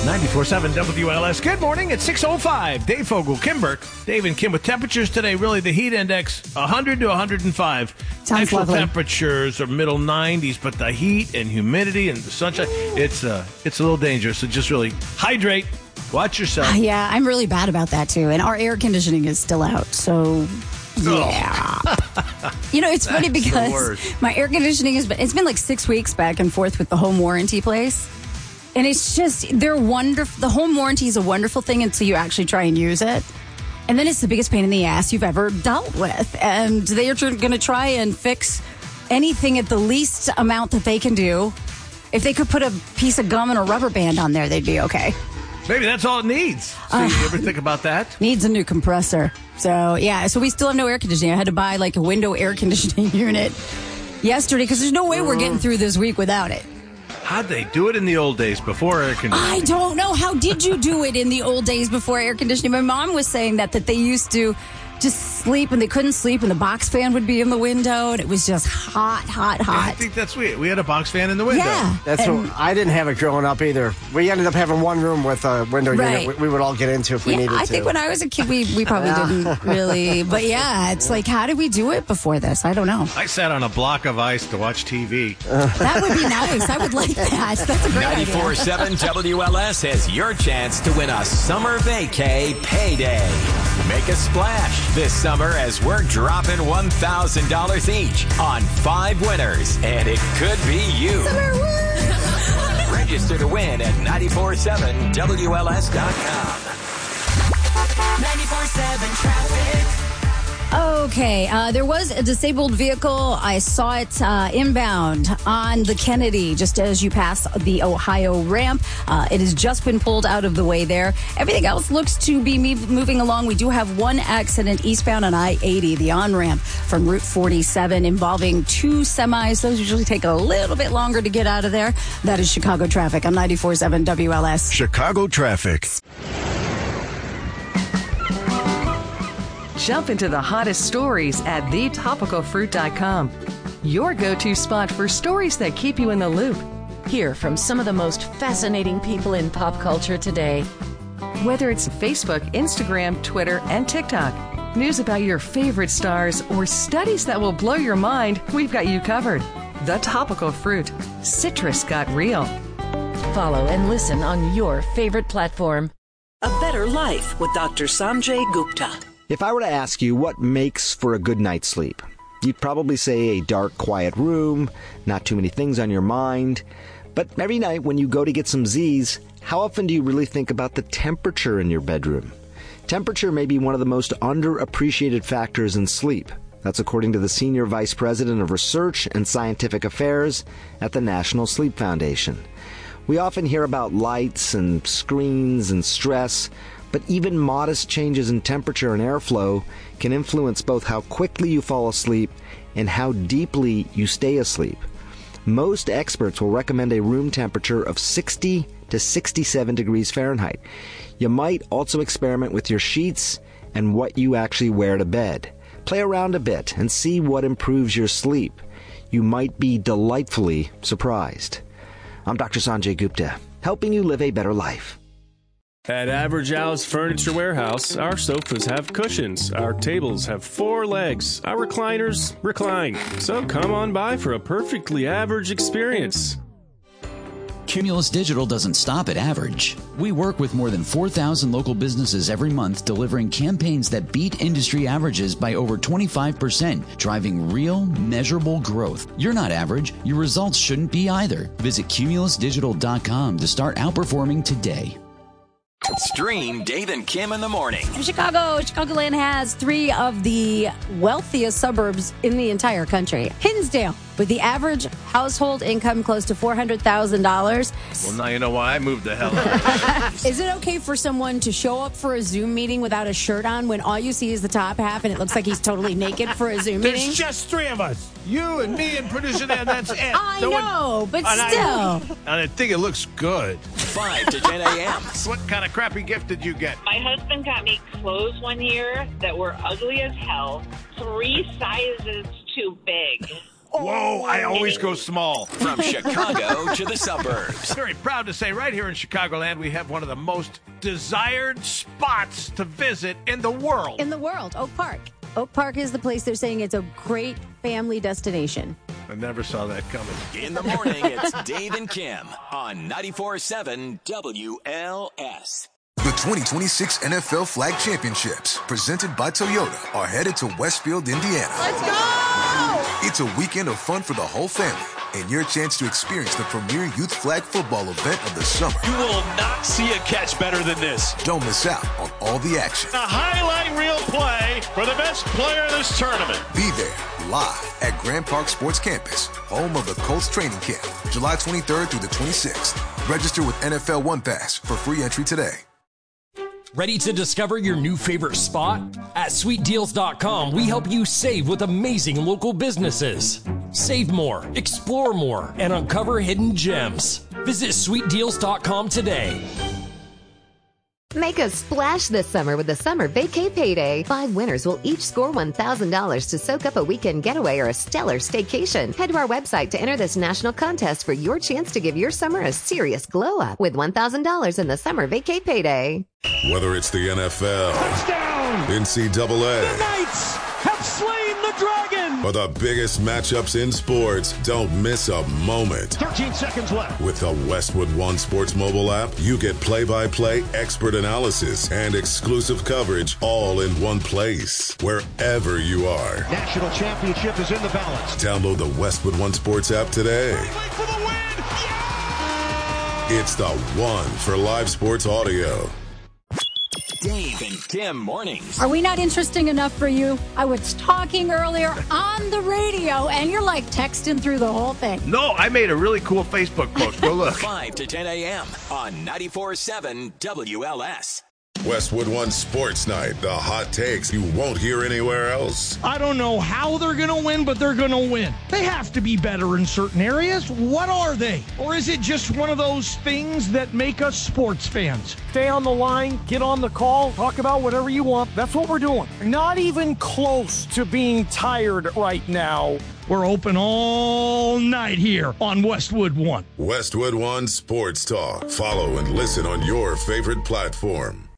94.7 WLS. Good morning. It's 6:05. Dave Fogel, Kim Burke. Dave and Kim with temperatures today. Really, the heat index 100 to 105. Sounds Actual lovely. temperatures are middle 90s, but the heat and humidity and the sunshine, it's a little dangerous. So just really hydrate. Watch yourself. Yeah, I'm really bad about that too. And our air conditioning is still out. So, yeah. It's funny That's the because worst. my air conditioning it's been like 6 weeks back and forth with the home warranty place. And it's just, they're wonderful. The home warranty is a wonderful thing until you actually try and use it. And then it's the biggest pain in the ass you've ever dealt with. And they are going to try and fix anything at the least amount that they can do. If they could put a piece of gum and a rubber band on there, they'd be okay. Maybe that's all it needs. So you ever think about that? Needs a new compressor. So, yeah. So we still have no air conditioning. I had to buy like a window air conditioning unit yesterday because there's no way we're getting through this week without it. How'd they do it in the old days before air conditioning? I don't know. How did you do it in the old days before air conditioning? My mom was saying that they used to just sleep and they couldn't sleep and the box fan would be in the window and it was just hot. I think that's weird. We had a box fan in the window. Yeah. I didn't have it growing up either. We ended up having one room with a window Right. unit we would all get into if we needed to. I think when I was a kid, we probably didn't really. But yeah, it's like, how did we do it before this? I don't know. I sat on a block of ice to watch TV. That would be nice. I would like that. That's a great idea. 94.7 WLS has your chance to win a summer vacay payday. Make a splash this summer as we're dropping $1,000 each on 5 winners, and it could be you. Register to win at 947WLS.com. 94.7 traffic. Okay, there was a disabled vehicle. I saw it inbound on the Kennedy just as you pass the Ohio ramp. It has just been pulled out of the way there. Everything else looks to be moving along. We do have one accident eastbound on I-80, the on-ramp from Route 47 involving 2 semis. Those usually take a little bit longer to get out of there. That is Chicago traffic on 94.7 WLS. Chicago traffic. Jump into the hottest stories at thetopicalfruit.com. Your go-to spot for stories that keep you in the loop. Hear from some of the most fascinating people in pop culture today. Whether it's Facebook, Instagram, Twitter, and TikTok, news about your favorite stars, or studies that will blow your mind, we've got you covered. The Topical Fruit. Citrus got real. Follow and listen on your favorite platform. A Better Life with Dr. Sanjay Gupta. If I were to ask you what makes for a good night's sleep, you'd probably say a dark, quiet room, not too many things on your mind. But every night when you go to get some Z's, how often do you really think about the temperature in your bedroom? Temperature may be one of the most underappreciated factors in sleep. That's according to the Senior Vice President of Research and Scientific Affairs at the National Sleep Foundation. We often hear about lights and screens and stress, but even modest changes in temperature and airflow can influence both how quickly you fall asleep and how deeply you stay asleep. Most experts will recommend a room temperature of 60 to 67 degrees Fahrenheit. You might also experiment with your sheets and what you actually wear to bed. Play around a bit and see what improves your sleep. You might be delightfully surprised. I'm Dr. Sanjay Gupta, helping you live a better life. At Average Al's Furniture Warehouse, our sofas have cushions, our tables have 4 legs, our recliners recline. So come on by for a perfectly average experience. Cumulus Digital doesn't stop at average. We work with more than 4,000 local businesses every month, delivering campaigns that beat industry averages by over 25%, driving real, measurable growth. You're not average. Your results shouldn't be either. Visit cumulusdigital.com to start outperforming today. Stream Dave and Kim in the morning. Chicagoland has 3 of the wealthiest suburbs in the entire country. Hinsdale, with the average household income close to $400,000. Well, now you know why I moved the hell out. Is it okay for someone to show up for a Zoom meeting without a shirt on when all you see is the top half and it looks like he's totally naked for a Zoom meeting? There's just 3 of us. You and me and producer Dan, that's it. I know, but still. And I think it looks good. 5 to 10 a.m. What kind of crappy gift did you get? My husband got me clothes one year that were ugly as hell, 3 sizes too big. Whoa, I always go small. From Chicago to the suburbs. Very proud to say right here in Chicagoland, we have one of the most desired spots to visit in the world. In the world, Oak Park. Oak Park is the place they're saying it's a great family destination. I never saw that coming. In the morning, it's Dave and Kim on 94.7 WLS. The 2026 NFL Flag Championships, presented by Toyota, are headed to Westfield, Indiana. Let's go! It's a weekend of fun for the whole family, and your chance to experience the premier youth flag football event of the summer. You will not see a catch better than this. Don't miss out on all the action. A highlight reel play for the best player in this tournament. Be there, live at Grand Park Sports Campus, home of the Colts training camp, July 23rd through the 26th. Register with NFL One Pass for free entry today. Ready to discover your new favorite spot? At SweetDeals.com, we help you save with amazing local businesses. Save more, explore more, and uncover hidden gems. Visit SweetDeals.com today. Make a splash this summer with the Summer Vacay Payday. 5 winners will each score $1,000 to soak up a weekend getaway or a stellar staycation. Head to our website to enter this national contest for your chance to give your summer a serious glow up with $1,000 in the Summer Vacay Payday. Whether it's the NFL, touchdown, NCAA, the Knights have slain the dragon, or the biggest matchups in sports, don't miss a moment. 13 seconds left. With the Westwood One Sports mobile app, you get play-by-play expert analysis and exclusive coverage all in one place, wherever you are. National championship is in the balance. Download the Westwood One Sports app today. Wait for the win! Yeah! It's the one for live sports audio. Dave and Kim mornings. Are we not interesting enough for you? I was talking earlier on the radio, and you're like texting through the whole thing. No, I made a really cool Facebook post. Go look. 5 to 10 a.m. on 94.7 WLS. Westwood One Sports Night. The hot takes you won't hear anywhere else. I don't know how they're going to win, but they're going to win. They have to be better in certain areas. What are they? Or is it just one of those things that make us sports fans? Stay on the line, get on the call, talk about whatever you want. That's what we're doing. Not even close to being tired right now. We're open all night here on Westwood One. Westwood One Sports Talk. Follow and listen on your favorite platform.